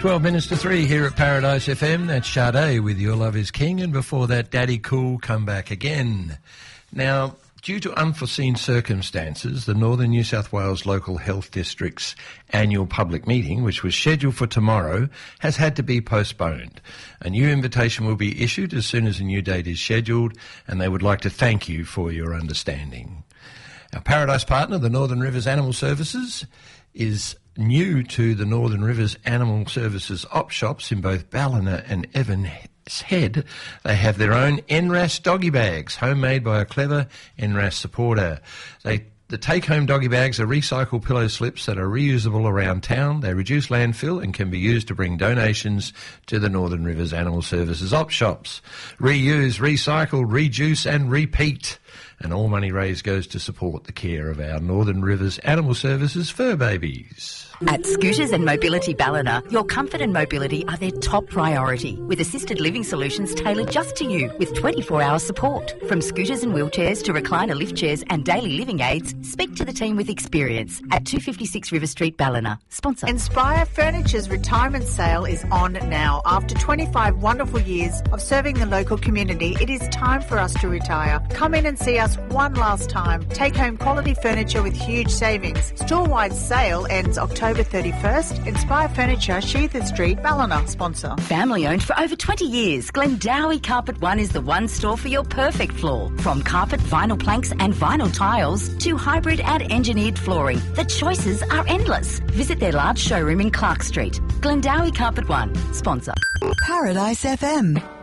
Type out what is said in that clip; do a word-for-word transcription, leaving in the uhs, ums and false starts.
twelve minutes to three here at Paradise F M. That's Sade with Your Love is King, and before that, Daddy Cool, Come Back Again. Now, due to unforeseen circumstances, the Northern New South Wales Local Health District's annual public meeting, which was scheduled for tomorrow, has had to be postponed. A new invitation will be issued as soon as a new date is scheduled, and they would like to thank you for your understanding. Our Paradise partner, the Northern Rivers Animal Services, is new to the Northern Rivers Animal Services op shops in both Ballina and Evans Head. They have their own N R A S doggy bags, homemade by a clever N R A S supporter. They The take-home doggy bags are recycled pillow slips that are reusable around town. They reduce landfill and can be used to bring donations to the Northern Rivers Animal Services op shops. Reuse, recycle, reduce and repeat. And all money raised goes to support the care of our Northern Rivers Animal Services fur babies. At Scooters and Mobility Ballina, your comfort and mobility are their top priority, with assisted living solutions tailored just to you with twenty-four hour support. From scooters and wheelchairs to recliner lift chairs and daily living aids, speak to the team with experience at two fifty-six River Street, Ballina. Sponsor. Inspire Furniture's retirement sale is on now. After twenty-five wonderful years of serving the local community, it is time for us to retire. Come in and see us one last time. Take home quality furniture with huge savings. Store-wide sale ends October thirty-first. Inspire Furniture, Sheether Street, Ballina. Sponsor. Family owned for over twenty years, Glendowie Carpet One is the one store for your perfect floor. From carpet, vinyl planks and vinyl tiles to hybrid and engineered flooring, the choices are endless. Visit their large showroom in Clark Street. Glendowie Carpet One. Sponsor. Paradise F M.